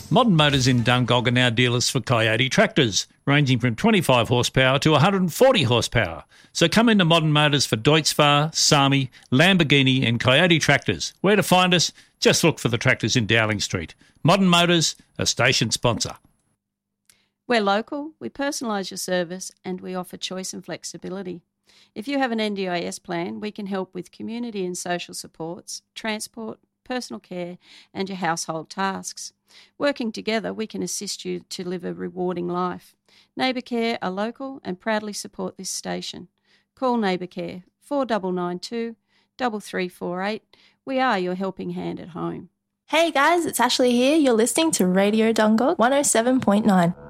Modern Motors in Dungog are now dealers for Coyote tractors, ranging from 25 horsepower to 140 horsepower. So come into Modern Motors for Deutz-Fahr, Sami, Lamborghini and Coyote tractors. Where to find us? Just look for the tractors in Dowling Street. Modern Motors, a station sponsor. We're local, we personalise your service and we offer choice and flexibility. If you have an NDIS plan, we can help with community and social supports, transport, personal care and your household tasks. Working together, we can assist you to live a rewarding life. Neighbour Care are local and proudly support this station. Call Neighbour Care 4992 3348. We are your helping hand at home. Hey guys, it's Ashley here. You're listening to Radio Dungog 107.9.